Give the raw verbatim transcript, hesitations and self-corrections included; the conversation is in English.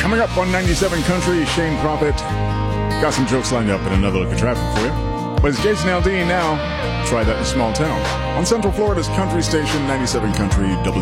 Coming up on ninety-seven Country, Shane Prophet. Got some jokes lined up and another look at traffic for you. But it's Jason Aldean now. Try that in a small town. On Central Florida's country station, ninety-seven Country W.